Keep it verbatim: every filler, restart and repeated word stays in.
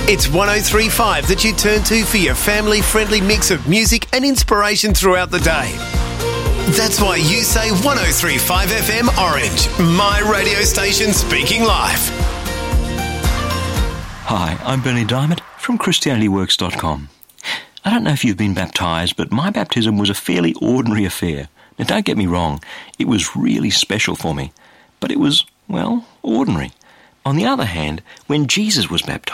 It's one oh three point five that you turn to for your family-friendly mix of music and inspiration throughout the day. That's why you say one oh three point five F M Orange, my radio station speaking life. Hi, I'm Bernie Diamond from Christianity Works dot com. I don't know if you've been baptised, but my baptism was a fairly ordinary affair. Now, don't get me wrong, it was really special for me, but it was, well, ordinary. On the other hand, when Jesus was baptised,